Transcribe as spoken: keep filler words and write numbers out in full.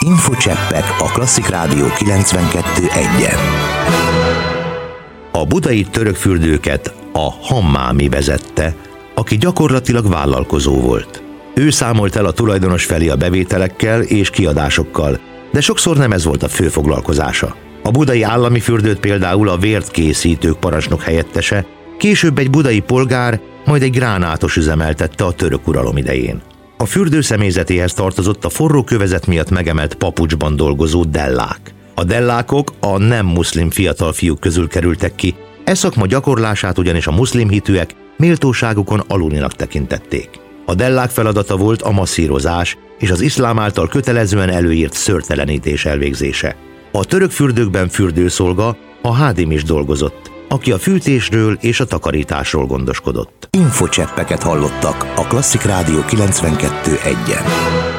Infocseppek a Klasszik Rádió kilencvenkettő egyen. A budai törökfürdőket a Hammámi vezette, aki gyakorlatilag vállalkozó volt. Ő számolt el a tulajdonos felé a bevételekkel és kiadásokkal, de sokszor nem ez volt a fő foglalkozása. A budai állami fürdőt például a vért készítők parancsnok helyettese, később egy budai polgár, majd egy gránátos üzemeltette a török uralom idején. A fürdő személyzetéhez tartozott a forró kövezet miatt megemelt papucsban dolgozó dellák. A dellákok a nem muszlim fiatal fiúk közül kerültek ki, e szakma gyakorlását ugyanis a muszlim hitűek méltóságukon alulinak tekintették. A dellák feladata volt a masszírozás és az iszlám által kötelezően előírt szőrtelenítés elvégzése. A török fürdőkben fürdőszolga, a hádim is dolgozott, aki a fűtésről és a takarításról gondoskodott. Infocseppeket hallottak a Klasszik Rádió kilencvenkettő egyen.